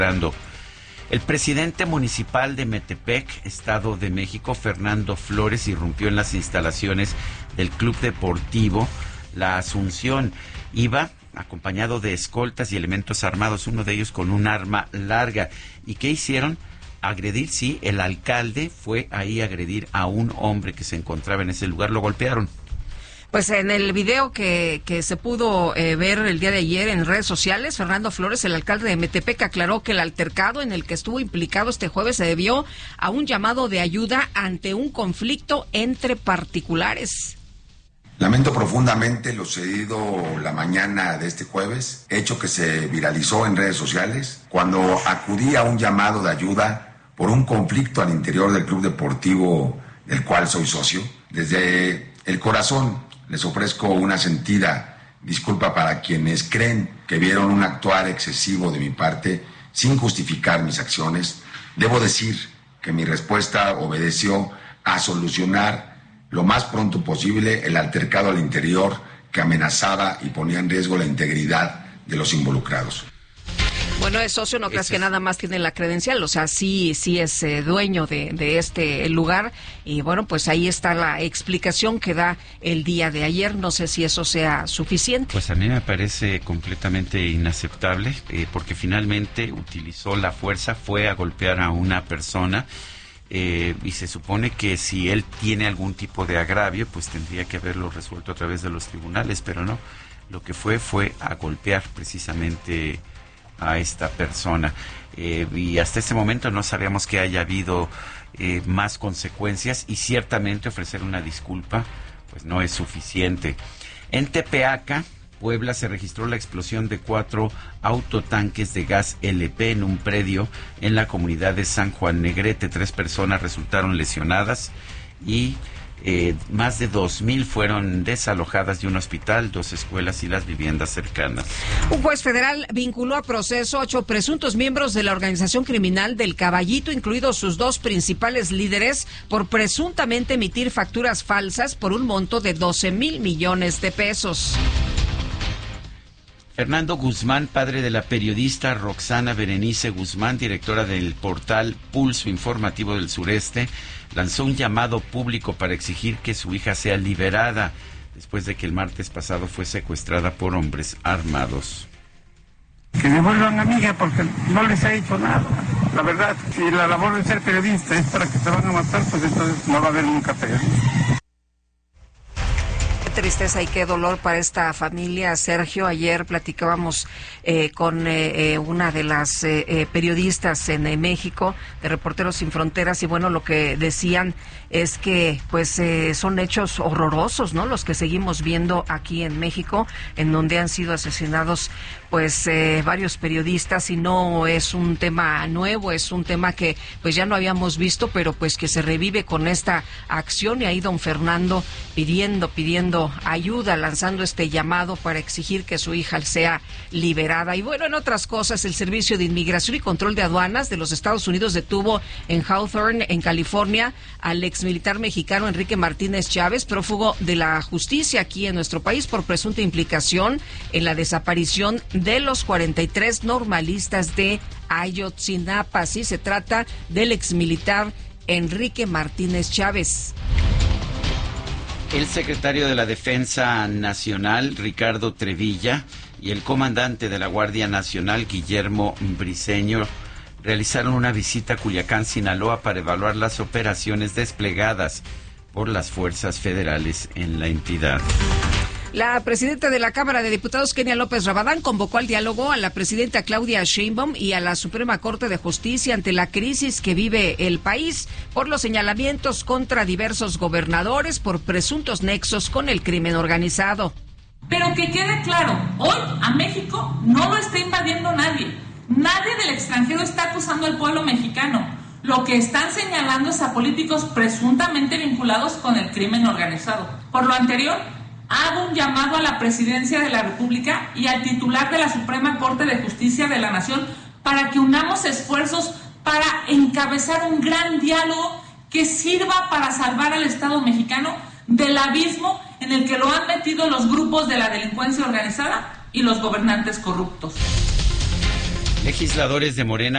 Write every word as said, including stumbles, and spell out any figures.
El presidente municipal de Metepec, Estado de México, Fernando Flores, irrumpió en las instalaciones del Club Deportivo La Asunción. Iba acompañado de escoltas y elementos armados, uno de ellos con un arma larga. ¿Y qué hicieron? Agredir, sí, el alcalde fue ahí a agredir a un hombre que se encontraba en ese lugar, lo golpearon. Pues en el video que, que se pudo eh, ver el día de ayer en redes sociales, Fernando Flores, el alcalde de Metepec, aclaró que el altercado en el que estuvo implicado este jueves se debió a un llamado de ayuda ante un conflicto entre particulares. Lamento profundamente lo sucedido la mañana de este jueves, hecho que se viralizó en redes sociales, cuando acudí a un llamado de ayuda por un conflicto al interior del club deportivo del cual soy socio. Desde el corazón les ofrezco una sentida disculpa para quienes creen que vieron un actuar excesivo de mi parte sin justificar mis acciones. Debo decir que mi respuesta obedeció a solucionar lo más pronto posible el altercado al interior que amenazaba y ponía en riesgo la integridad de los involucrados. Bueno, es socio, no creas que nada más tiene la credencial, o sea, sí, sí es eh, dueño de, de este lugar, y bueno, pues ahí está la explicación que da el día de ayer. No sé si eso sea suficiente. Pues a mí me parece completamente inaceptable, eh, porque finalmente utilizó la fuerza, fue a golpear a una persona, eh, y se supone que si él tiene algún tipo de agravio, pues tendría que haberlo resuelto a través de los tribunales, pero no, lo que fue fue a golpear precisamente a esta persona, eh, y hasta este momento no sabíamos que haya habido eh, más consecuencias, y ciertamente ofrecer una disculpa pues no es suficiente. En Tepeaca, Puebla, se registró la explosión de cuatro autotanques de gas L P en un predio en la comunidad de San Juan Negrete. Tres personas resultaron lesionadas y Eh, más de dos mil fueron desalojadas de un hospital, dos escuelas y las viviendas cercanas. Un juez federal vinculó a proceso ocho presuntos miembros de la organización criminal del Caballito, incluidos sus dos principales líderes, por presuntamente emitir facturas falsas por un monto de doce mil millones de pesos. Fernando Guzmán, padre de la periodista Roxana Berenice Guzmán, directora del portal Pulso Informativo del Sureste, lanzó un llamado público para exigir que su hija sea liberada después de que el martes pasado fue secuestrada por hombres armados. Que devuelvan a mi hija porque no les ha hecho nada. La verdad, si la labor de ser periodista es para que te van a matar, pues entonces no va a haber nunca periodista. Qué tristeza y qué dolor para esta familia, Sergio. Ayer platicábamos eh, con eh, una de las eh, eh, periodistas en eh, México, de Reporteros Sin Fronteras, y bueno, lo que decían es que pues eh, son hechos horrorosos, ¿no? Los que seguimos viendo aquí en México, en donde han sido asesinados pues eh, varios periodistas, y no es un tema nuevo, es un tema que pues ya no habíamos visto, pero pues que se revive con esta acción, y ahí don Fernando pidiendo, pidiendo ayuda, lanzando este llamado para exigir que su hija sea liberada. Y bueno, en otras cosas, el Servicio de Inmigración y Control de Aduanas de los Estados Unidos detuvo en Hawthorne, en California, al exmilitar mexicano Enrique Martínez Chávez, prófugo de la justicia aquí en nuestro país por presunta implicación en la desaparición de los cuarenta y tres normalistas de Ayotzinapa. Sí, se trata del exmilitar Enrique Martínez Chávez. El secretario de la Defensa Nacional, Ricardo Trevilla, y el comandante de la Guardia Nacional, Guillermo Briceño, realizaron una visita a Culiacán, Sinaloa, para evaluar las operaciones desplegadas por las fuerzas federales en la entidad. La presidenta de la Cámara de Diputados, Kenia López Rabadán, convocó al diálogo a la presidenta Claudia Sheinbaum y a la Suprema Corte de Justicia ante la crisis que vive el país por los señalamientos contra diversos gobernadores por presuntos nexos con el crimen organizado. Pero que quede claro, hoy a México no lo está invadiendo nadie. Nadie del extranjero está acusando al pueblo mexicano. Lo que están señalando es a políticos presuntamente vinculados con el crimen organizado. Por lo anterior, hago un llamado a la Presidencia de la República y al titular de la Suprema Corte de Justicia de la Nación para que unamos esfuerzos para encabezar un gran diálogo que sirva para salvar al Estado mexicano del abismo en el que lo han metido los grupos de la delincuencia organizada y los gobernantes corruptos. Legisladores de Morena